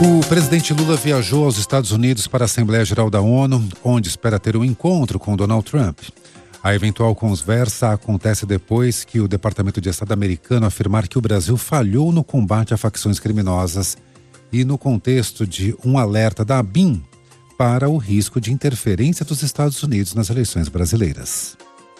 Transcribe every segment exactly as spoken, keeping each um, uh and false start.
O presidente Lula viajou aos Estados Unidos para a Assembleia Geral da ONU, onde espera ter um encontro com Donald Trump. A eventual conversa acontece depois que o Departamento de Estado americano afirmar que o Brasil falhou no combate a facções criminosas e no contexto de um alerta da ABIN para o risco de interferência dos Estados Unidos nas eleições brasileiras.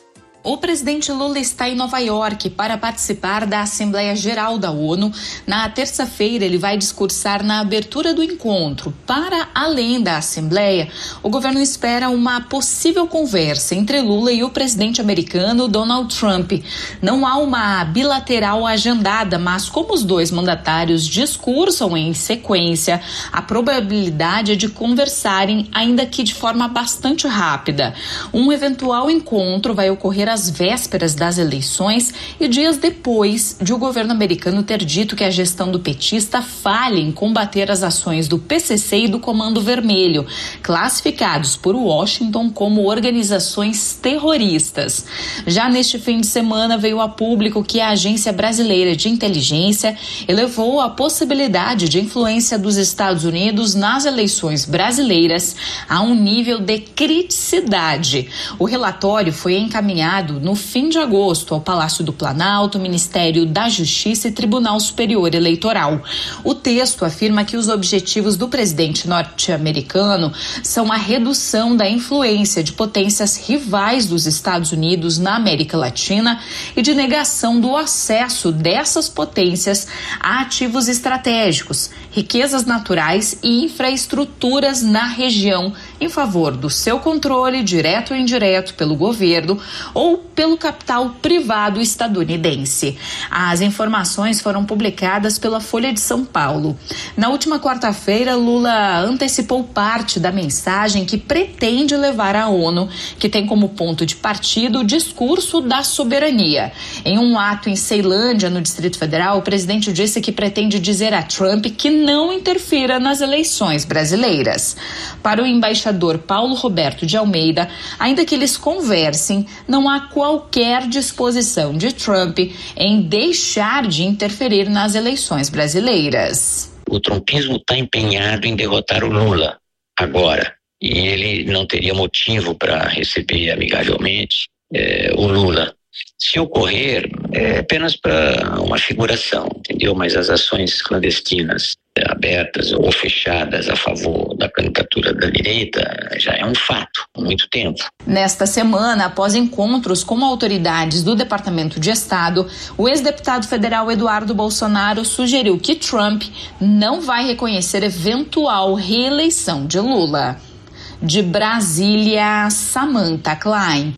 O presidente Lula está em Nova York para participar da Assembleia Geral da ONU. Na terça-feira, ele vai discursar na abertura do encontro. Para além da Assembleia, o governo espera uma possível conversa entre Lula e o presidente americano Donald Trump. Não há uma bilateral agendada, mas como os dois mandatários discursam em sequência, a probabilidade é de conversarem, ainda que de forma bastante rápida. Um eventual encontro vai ocorrer às vésperas das eleições e dias depois de o governo americano ter dito que a gestão do petista falha em combater as ações do P C C e do Comando Vermelho, classificados por Washington como organizações terroristas. Já neste fim de semana veio a público que a Agência Brasileira de Inteligência elevou a possibilidade de influência dos Estados Unidos nas eleições brasileiras a um nível de criticidade. O relatório foi encaminhado no fim de agosto ao Palácio do Planalto, Ministério da Justiça e Tribunal Superior Eleitoral. O texto afirma que os objetivos do presidente norte-americano são a redução da influência de potências rivais dos Estados Unidos na América Latina e de negação do acesso dessas potências a ativos estratégicos, riquezas naturais e infraestruturas na região em favor do seu controle direto ou indireto pelo governo ou pelo capital privado estadunidense. As informações foram publicadas pela Folha de São Paulo. Na última quarta-feira, Lula antecipou parte da mensagem que pretende levar à ONU, que tem como ponto de partida o discurso da soberania. Em um ato em Ceilândia, no Distrito Federal, o presidente disse que pretende dizer a Trump que não interfira nas eleições brasileiras. Para o embaixador Paulo Roberto de Almeida, ainda que eles conversem, não há qualquer disposição de Trump em deixar de interferir nas eleições brasileiras. O trumpismo está empenhado em derrotar o Lula agora, e ele não teria motivo para receber amigavelmente é, o Lula. Se ocorrer, é apenas para uma figuração, entendeu? Mas as ações clandestinas abertas ou fechadas a favor da candidatura da direita já é um fato há muito tempo. Nesta semana, após encontros com autoridades do Departamento de Estado, o ex-deputado federal Eduardo Bolsonaro sugeriu que Trump não vai reconhecer eventual reeleição de Lula. De Brasília, Samantha Klein.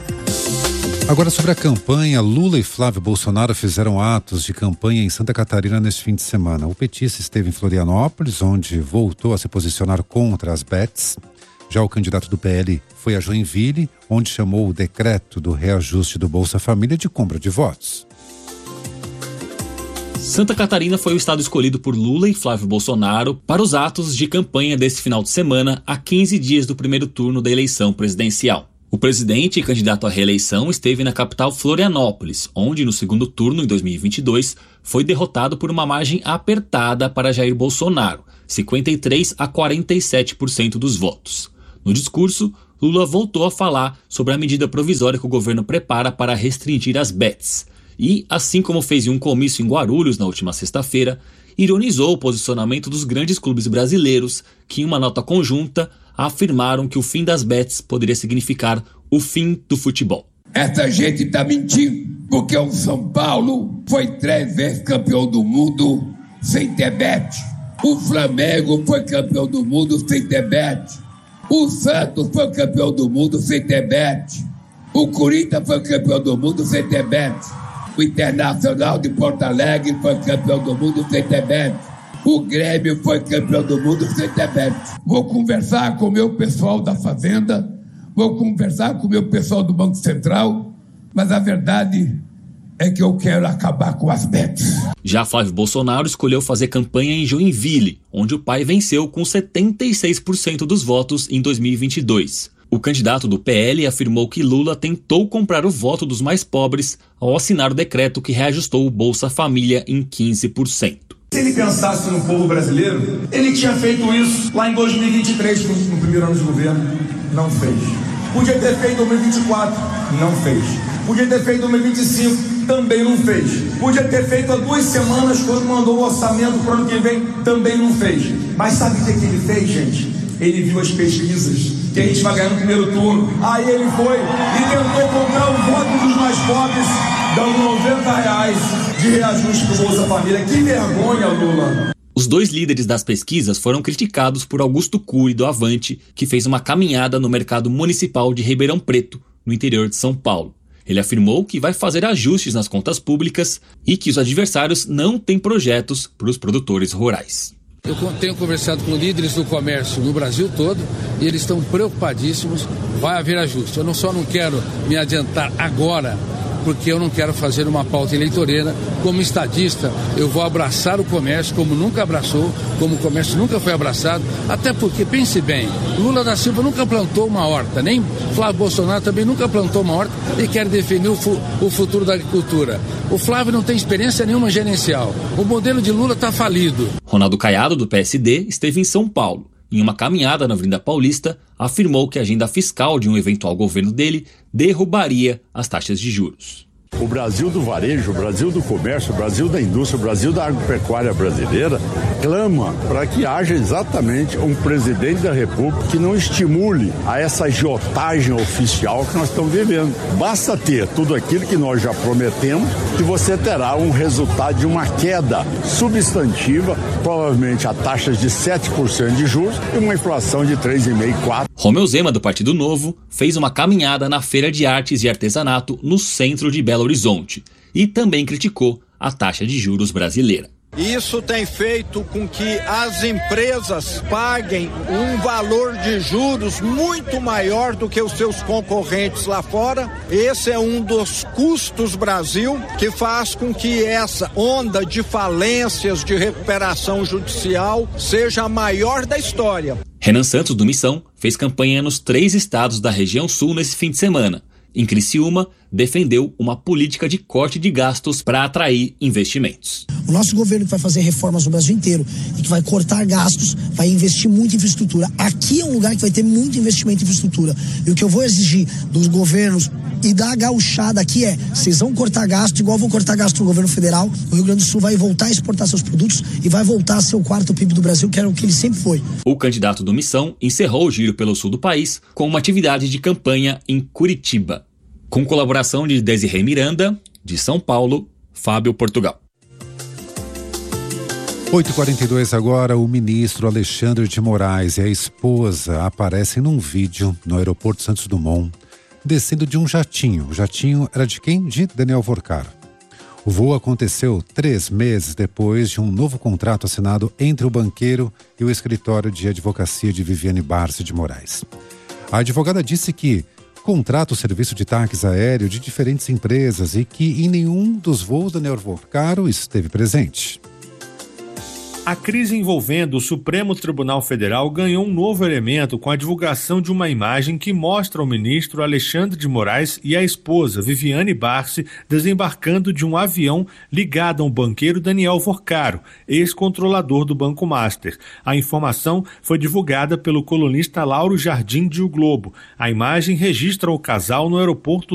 Agora sobre a campanha, Lula e Flávio Bolsonaro fizeram atos de campanha em Santa Catarina neste fim de semana. O petista esteve em Florianópolis, onde voltou a se posicionar contra as bets. Já o candidato do P L foi a Joinville, onde chamou o decreto do reajuste do Bolsa Família de compra de votos. Santa Catarina foi o estado escolhido por Lula e Flávio Bolsonaro para os atos de campanha desse final de semana, a quinze dias do primeiro turno da eleição presidencial. O presidente e candidato à reeleição esteve na capital Florianópolis, onde no segundo turno, em dois mil e vinte e dois, foi derrotado por uma margem apertada para Jair Bolsonaro, cinquenta e três a quarenta e sete por cento dos votos. No discurso, Lula voltou a falar sobre a medida provisória que o governo prepara para restringir as bets e, assim como fez em um comício em Guarulhos na última sexta-feira, ironizou o posicionamento dos grandes clubes brasileiros que, em uma nota conjunta, afirmaram que o fim das bets poderia significar o fim do futebol. Essa gente tá mentindo, porque o São Paulo foi três vezes campeão do mundo sem ter bet. O Flamengo foi campeão do mundo sem ter bet. O Santos foi campeão do mundo sem ter bet. O Corinthians foi campeão do mundo sem ter bet. O Internacional de Porto Alegre foi campeão do mundo sem ter bet. O Grêmio foi campeão do mundo sem ter bet. Vou conversar com o meu pessoal da Fazenda, vou conversar com o meu pessoal do Banco Central, mas a verdade é que eu quero acabar com as bets. Já Flávio Bolsonaro escolheu fazer campanha em Joinville, onde o pai venceu com setenta e seis por cento dos votos em dois mil e vinte e dois. O candidato do P L afirmou que Lula tentou comprar o voto dos mais pobres ao assinar o decreto que reajustou o Bolsa Família em quinze por cento. Se ele pensasse no povo brasileiro, ele tinha feito isso lá em dois mil e vinte e três, no, no primeiro ano de governo. Não fez. Podia ter feito em dois mil e vinte e quatro. Não fez. Podia ter feito em dois mil e vinte e cinco. Também não fez. Podia ter feito há duas semanas, quando mandou o orçamento para o ano que vem. Também não fez. Mas sabe o que ele fez, gente? Ele viu as pesquisas que a gente vai ganhar no primeiro turno. Aí ele foi e tentou comprar o voto dos mais pobres, dando noventa reais de reajuste para o Bolsa Família. Que vergonha, Lula! Os dois líderes das pesquisas foram criticados por Augusto Cury, do Avante, que fez uma caminhada no mercado municipal de Ribeirão Preto, no interior de São Paulo. Ele afirmou que vai fazer ajustes nas contas públicas e que os adversários não têm projetos para os produtores rurais. Eu tenho conversado com líderes do comércio no Brasil todo e eles estão preocupadíssimos. Vai haver ajuste. Eu não só não quero me adiantar agora, porque eu não quero fazer uma pauta eleitoreira. Como estadista, eu vou abraçar o comércio como nunca abraçou, como o comércio nunca foi abraçado, até porque, pense bem, Lula da Silva nunca plantou uma horta, nem Flávio Bolsonaro também nunca plantou uma horta e quer definir o, fu- o futuro da agricultura. O Flávio não tem experiência nenhuma gerencial. O modelo de Lula está falido. Ronaldo Caiado, do P S D, esteve em São Paulo. Em uma caminhada na Avenida Paulista, afirmou que a agenda fiscal de um eventual governo dele derrubaria as taxas de juros. O Brasil do varejo, o Brasil do comércio, o Brasil da indústria, o Brasil da agropecuária brasileira clama para que haja exatamente um presidente da República que não estimule a essa agiotagem oficial que nós estamos vivendo. Basta ter tudo aquilo que nós já prometemos que você terá um resultado de uma queda substantiva, provavelmente a taxas de sete por cento de juros e uma inflação de três vírgula cinco por cento, quatro por cento. Romeu Zema, do Partido Novo, fez uma caminhada na Feira de Artes e Artesanato no centro de Belo Horizonte e também criticou a taxa de juros brasileira. Isso tem feito com que as empresas paguem um valor de juros muito maior do que os seus concorrentes lá fora. Esse é um dos custos Brasil que faz com que essa onda de falências de recuperação judicial seja a maior da história. Renan Santos, do Missão, fez campanha nos três estados da região sul nesse fim de semana. Em Criciúma, defendeu uma política de corte de gastos para atrair investimentos. O nosso governo que vai fazer reformas no Brasil inteiro e que vai cortar gastos, vai investir muito em infraestrutura. Aqui é um lugar que vai ter muito investimento em infraestrutura. E o que eu vou exigir dos governos e da gauchada aqui é, vocês vão cortar gasto igual vão cortar gasto no governo federal. O Rio Grande do Sul vai voltar a exportar seus produtos e vai voltar a ser o quarto P I B do Brasil, que era o que ele sempre foi. O candidato do Missão encerrou o giro pelo sul do país com uma atividade de campanha em Curitiba. Com colaboração de Desirê Miranda, de São Paulo, Fábio Portugal. oito e quarenta e dois agora, o ministro Alexandre de Moraes e a esposa aparecem num vídeo no aeroporto Santos Dumont, descendo de um jatinho. O jatinho era de quem? De Daniel Vorcaro. O voo aconteceu três meses depois de um novo contrato assinado entre o banqueiro e o escritório de advocacia de Viviane Barsi de Moraes. A advogada disse que contrata o serviço de táxi aéreo de diferentes empresas e que em nenhum dos voos Daniel Vorcaro esteve presente. A crise envolvendo o Supremo Tribunal Federal ganhou um novo elemento com a divulgação de uma imagem que mostra o ministro Alexandre de Moraes e a esposa Viviane Barsi desembarcando de um avião ligado ao banqueiro Daniel Vorcaro, ex-controlador do Banco Master. A informação foi divulgada pelo colunista Lauro Jardim de O Globo. A imagem registra o casal no aeroporto